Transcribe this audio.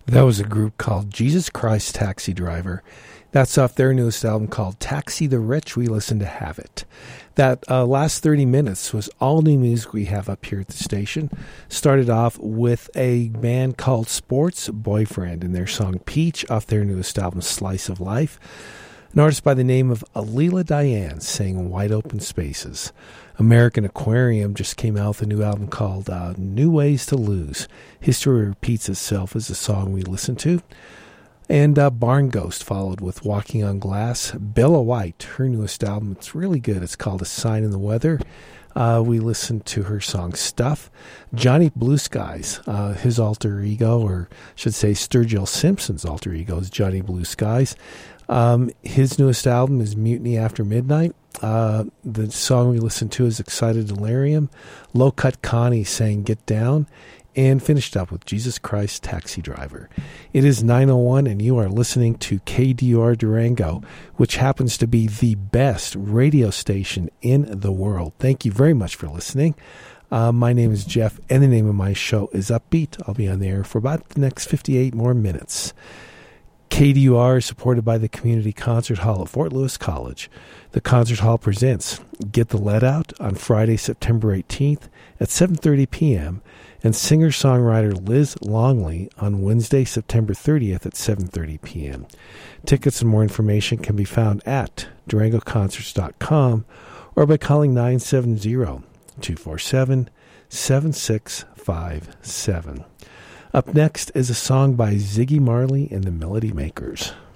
That was a group called Jesus Christ Taxi Driver. That's off their newest album called Taxi the Rich. We listened to Have It. That last 30 minutes was all new music we have up here at the station. Started off with a band called Sports Boyfriend and their song Peach off their newest album Slice of Life. An artist by the name of Alila Diane sang Wide Open Spaces. American Aquarium just came out with a new album called New Ways to Lose. History Repeats Itself is a song we listened to. And Barn Ghost followed with Walking on Glass. Bella White, her newest album, it's really good. It's called A Sign in the Weather. We listened to her song Stuff. Johnny Blue Skies, his alter ego, or should say Sturgill Simpson's alter ego is Johnny Blue Skies. His newest album is Mutiny After Midnight. The song we listened to is Excited Delirium. Low Cut Connie sang Get Down. And finished up with Jesus Christ Taxi Driver. It is 9:01 and you are listening to KDUR Durango, which happens to be the best radio station in the world. Thank you very much for listening. My name is Jeff and the name of my show is Upbeat. I'll be on the air for about the next 58 more minutes. KDUR is supported by the Community Concert Hall at Fort Lewis College. The Concert Hall presents Get the Lead Out on Friday, September 18th at 7:30 p.m., and singer-songwriter Liz Longley on Wednesday, September 30th at 7:30 p.m. Tickets and more information can be found at DurangoConcerts.com or by calling 970-247-7657. Up next is a song by Ziggy Marley and the Melody Makers.